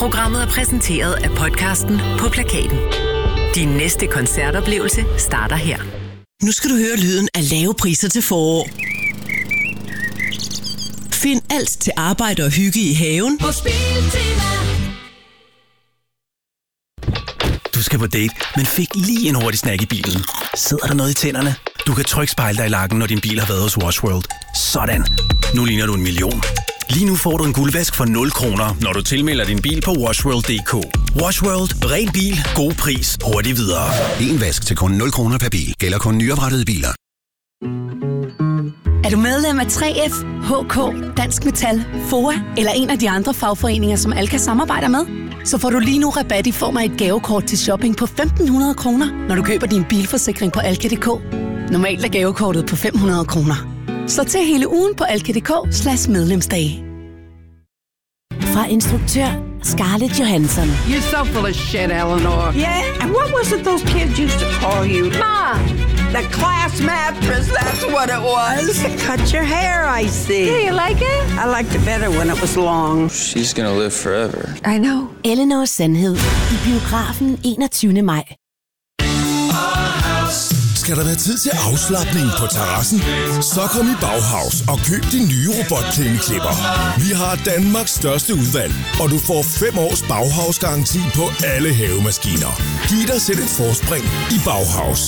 Programmet er præsenteret af podcasten På Plakaten. Din næste koncertoplevelse starter her. Nu skal du høre lyden af lave priser til forår. Find alt til arbejde og hygge i haven på Biltema. Du skal på date, men fik lige en hurtig snack i bilen. Sidder der noget i tænderne? Du kan trygt spejle dig i lakken, når din bil har været hos Wash World. Sådan. Nu ligner du en million. Lige nu får du en guldvask for 0 kroner, når du tilmelder din bil på washworld.dk. Wash World. Ren bil. God pris. Hurtigt videre. En vask til kun 0 kroner per bil. Gælder kun nyoprettede biler. Er du medlem af 3F, HK, Dansk Metal, FOA eller en af de andre fagforeninger, som Alka samarbejder med? Så får du lige nu rabat i form af et gavekort til shopping på 1.500 kroner, når du køber din bilforsikring på Alka.dk. Normalt er gavekortet på 500 kroner. Så til hele ugen på alka.dk/medlemsdage. Fra instruktør Scarlett Johansson. You're so full of shit, Eleanor. Yeah, and what was it those kids used to call you? Ma! The class mattress, that's what it was. Cut your hair, I see. Yeah, you like it? I liked it better when it was long. She's gonna live forever. I know. Eleanors Sandhed i biografen 21. maj. Skal der være tid til afslapning på terrassen? Så kom i Bauhaus og køb din nye robotklipper. Vi har Danmarks største udvalg, og du får 5 års Bauhaus-garanti på alle havemaskiner. Giv dig selv et forspring i Bauhaus.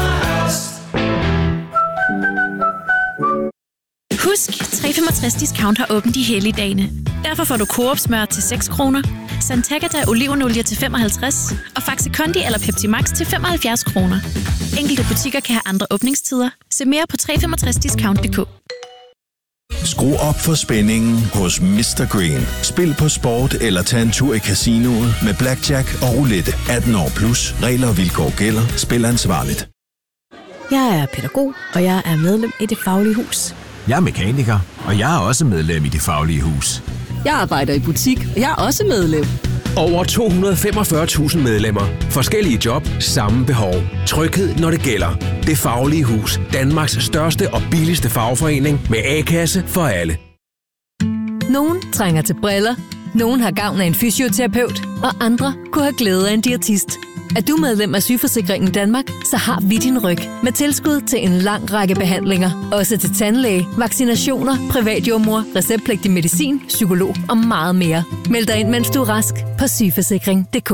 Husk, 365-discount har åbent i helligdagene. Derfor får du Coop smør til 6 kroner, Santagata olivenolie til 55 og Faxe Kondi eller Pepsi Max til 75 kroner. Enkelte butikker kan have andre åbningstider. Se mere på 365discount.dk. Skru op for spændingen hos Mr. Green. Spil på sport eller tag en tur i casinoet med blackjack og roulette. 18 år plus. Regler og vilkår gælder. Spil ansvarligt. Jeg er pædagog, og jeg er medlem i Det Faglige Hus. Jeg er mekaniker, og jeg er også medlem i Det Faglige Hus. Jeg arbejder i butik, og jeg er også medlem. Over 245.000 medlemmer. Forskellige job, samme behov. Tryghed, når det gælder. Det Faglige Hus. Danmarks største og billigste fagforening med A-kasse for alle. Nogen trænger til briller, nogen har gavn af en fysioterapeut, og andre kunne have glæde af en diætist. Er du medlem af Sygeforsikringen Danmark, så har vi din ryg med tilskud til en lang række behandlinger. Også til tandlæge, vaccinationer, privatjordmor, receptpligtig medicin, psykolog og meget mere. Meld dig ind, mens du er rask på sygeforsikring.dk.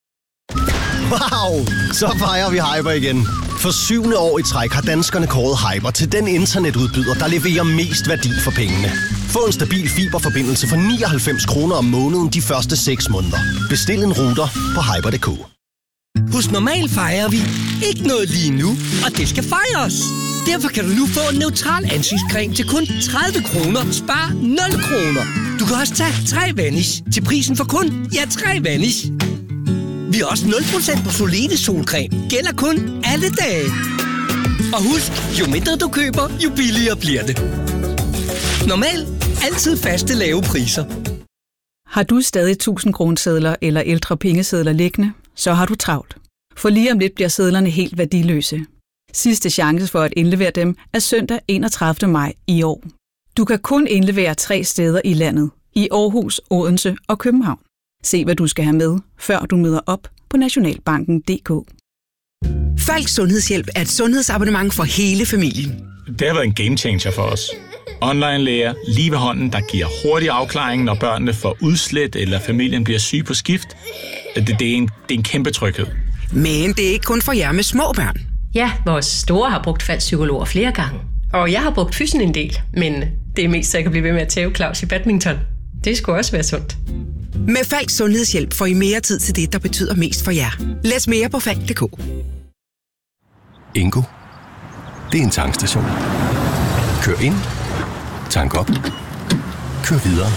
Wow! Så fejrer vi Hyper igen. For 7. år i træk har danskerne kåret Hyper til den internetudbyder, der leverer mest værdi for pengene. Få en stabil fiberforbindelse for 99 kroner om måneden de første 6 måneder. Bestil en router på hyper.dk. Hos Normal fejrer vi ikke noget lige nu, og det skal fejres. Derfor kan du nu få en neutral ansigtscreme til kun 30 kroner. Spar 0 kroner. Du kan også tage 3 Vanish til prisen for kun 3 Vanish. Vi har også 0% på Solide solcreme. Gælder kun alle dage. Og husk, jo mindre du køber, jo billigere bliver det. Normal. Altid faste lave priser. Har du stadig 1000-kronesedler eller ældre pengesedler liggende, så har du travlt. For lige om lidt bliver sedlerne helt værdiløse. Sidste chance for at indlevere dem er søndag 31. maj i år. Du kan kun indlevere 3 steder i landet. I Aarhus, Odense og København. Se hvad du skal have med, før du møder op på Nationalbanken.dk. Falks Sundhedshjælp er et sundhedsabonnement for hele familien. Det har været en gamechanger for os. Online-læger lige ved hånden, der giver hurtig afklaring, når børnene får udslæt eller familien bliver syg på skift. Det er en kæmpe tryghed. Men det er ikke kun for jer med små børn. Ja, vores store har brugt Falks psykologer flere gange. Og jeg har brugt fysen en del, men det er mest så jeg kan blive ved med at tæve Claus i badminton. Det skulle også være sundt. Med Falks Sundhedshjælp får I mere tid til det, der betyder mest for jer. Læs mere på falk.dk. Ingo. Det er en tankstation. Kør ind. Tank op. Kør videre.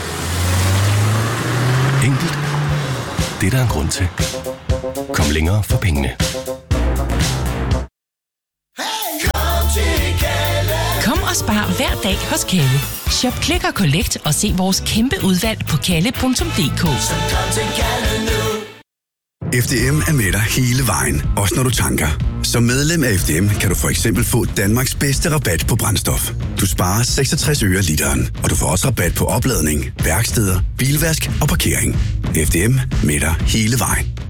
Enkelt. Det er der en grund til. Kom længere for pengene. Kom og spar hver dag hos Kalle. Shop Click og Collect og se vores kæmpe udvalg på kalle.dk. FDM er med dig hele vejen, også når du tanker. Som medlem af FDM kan du for eksempel få Danmarks bedste rabat på brændstof. Du sparer 66 øre literen, og du får også rabat på opladning, værksteder, bilvask og parkering. FDM med dig hele vejen.